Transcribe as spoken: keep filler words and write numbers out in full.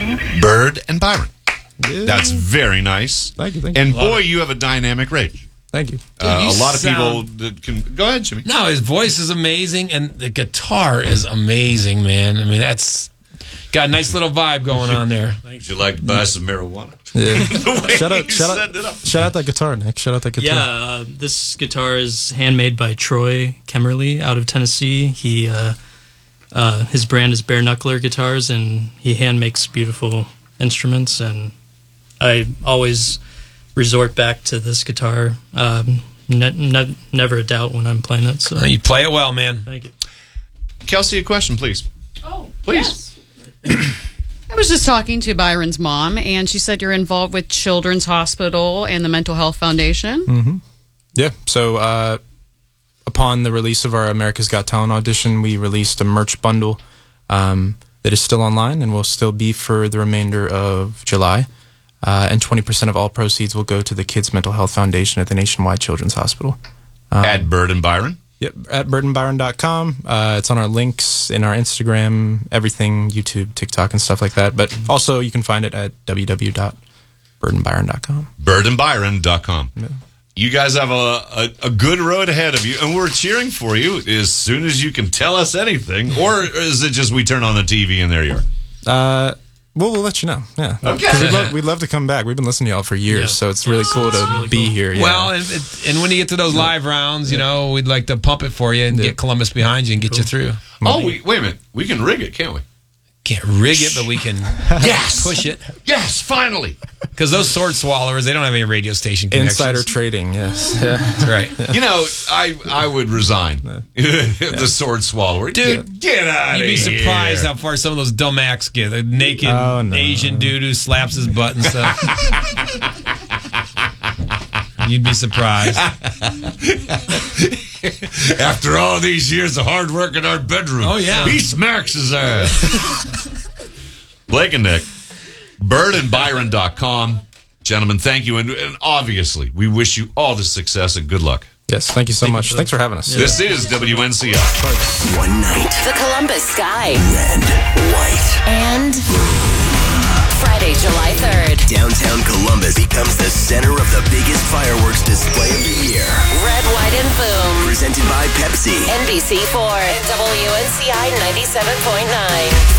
Bird and Byron. Yeah. That's very nice. Thank you. Thank you. And boy, you have a dynamic range. Thank you. Uh, Dude, a you lot of sound- people that can. Go ahead, Jimmy. No, his voice is amazing, and the guitar is amazing, man. I mean, that's got a nice little vibe going on there. Would you like to buy some marijuana? Yeah. The way Shout out, you shout set it out, up. shout out that guitar, Nick. Shout out that guitar. Yeah, uh, this guitar is handmade by Troy Kemmerly out of Tennessee. He uh, uh, his brand is Bare Knuckler Guitars, and he hand makes beautiful instruments. And I always resort back to this guitar. Um, ne- ne- never a doubt when I'm playing it. So You play it well, man. thank you. Kelsey, a question, please. Oh, Please. yes. I was just talking to Byron's mom, and she said you're involved with Children's Hospital and the Mental Health Foundation. Mm-hmm. Yeah. So, uh, upon the release of our America's Got Talent audition, we released a merch bundle um, that is still online and will still be for the remainder of July. Uh, and twenty percent of all proceeds will go to the Kids Mental Health Foundation at the Nationwide Children's Hospital. Um, At Bird and Byron. Yep, at bird and byron dot com. Uh, it's on our links in our Instagram, everything, YouTube, TikTok, and stuff like that. But also, you can find it at w w w dot bird and byron dot com. bird and byron dot com. Yeah. You guys have a, a, a good road ahead of you, and we're cheering for you as soon as you can tell us anything. Or is it just we turn on the T V and there you are? Uh, well, we'll let you know. Yeah. Okay. 'Cause We'd love, we'd love to come back. We've been listening to y'all for years, Yeah. so it's really cool to really be cool. here. Yeah. Well, and, and when you get to those live rounds, you know, we'd like to pump it for you and Yeah. get Columbus behind you and get you through. Oh, we, wait a minute. We can rig it, can't we? Can't rig it, but we can Yes. push it. Yes, finally. Because those sword swallowers, they don't have any radio station connections. Insider trading, yes. Yeah. That's right. You know, I I would resign. The sword swallower. Dude, get, get out You'd of be here. surprised how far some of those dumb acts get. A naked Oh, no. Asian dude who slaps his butt and stuff. You'd be surprised. After all these years of hard work in our bedroom. Oh, yeah. He smacks his ass. Blake and Nick, bird and byron dot com. Gentlemen, thank you. And, and obviously, we wish you all the success and good luck. Yes, thank you so much. Thanks for having us. This is W N C I. One night, The Columbus Sky. red, white. And Friday, July third. Downtown Columbus becomes the center of the biggest fireworks display of the year. Red, white, and boom. Presented by Pepsi. N B C four. W N C I ninety-seven point nine.